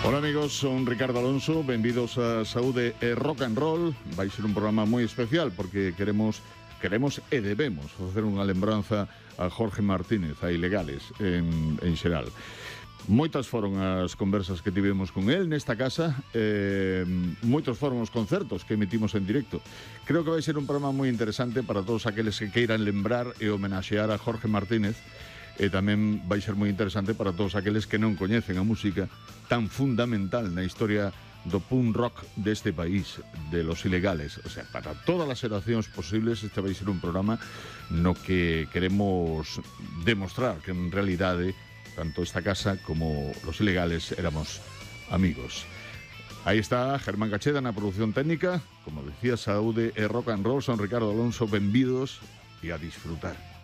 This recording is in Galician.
Hola amigos, son Ricardo Alonso, benvidos a Saúde e Rock and Roll. Vai ser un programa moi especial porque queremos e debemos facer unha lembranza a Jorge Martínez, a Ilegales, en xeral. Moitas foron as conversas que tivemos con él nesta casa, moitos foron os concertos que emitimos en directo. Creo que vai ser un programa moi interesante para todos aqueles que queiran lembrar e homenaxear a Jorge Martínez, e tamén vai ser moi interesante para todos aqueles que non coñecen a música tan fundamental na historia do punk rock deste país, de Los Ilegales. O sea, para todas as xeracións posibles, este vai ser un programa no que queremos demostrar que en realidade tanto esta casa como Los Ilegales éramos amigos. Aí está Germán Cacheda na produción técnica. Como decía, Saúde e Rock and Roll. Son Ricardo Alonso, benvidos e a disfrutar.